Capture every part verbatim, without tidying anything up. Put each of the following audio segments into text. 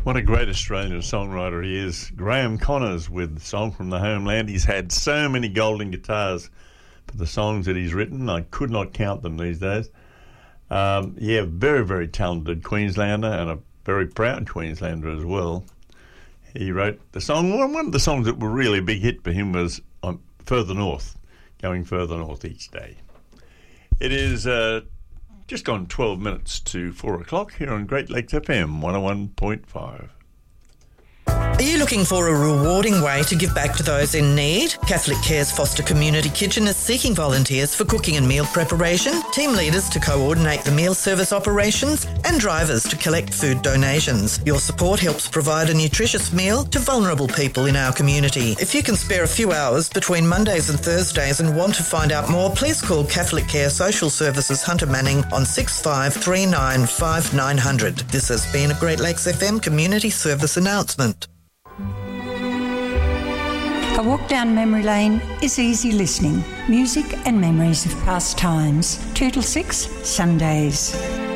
What a great Australian songwriter he is. Graham Connors with Song from the Homeland. He's had so many golden guitars for the songs that he's written. I could not count them these days. Um, yeah, very, very talented Queenslander and a very proud Queenslander as well. He wrote the song, one of the songs that were really a big hit for him was um, Further North, Going Further North Each Day. It is uh, just gone twelve minutes to four o'clock here on Great Lakes F M one oh one point five. Are you looking for a rewarding way to give back to those in need? Catholic Care's Foster Community Kitchen is seeking volunteers for cooking and meal preparation, team leaders to coordinate the meal service operations, and drivers to collect food donations. Your support helps provide a nutritious meal to vulnerable people in our community. If you can spare a few hours between Mondays and Thursdays and want to find out more, please call Catholic Care Social Services Hunter Manning on six five three nine five nine zero zero. This has been a Great Lakes F M Community Service announcement. A walk down memory lane is easy listening. Music and memories of past times. two till six, Sundays.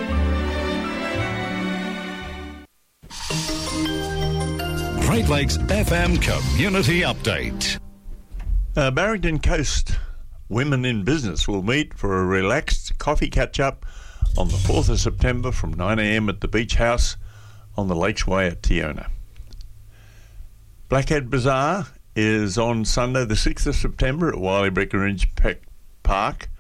Great Lakes F M Community Update. Uh, Barrington Coast Women in Business will meet for a relaxed coffee catch-up on the fourth of September from nine a m at the Beach House on the Lakes Way at Tiona. Blackhead Bazaar is on Sunday the sixth of September at Wiley Breckenridge Park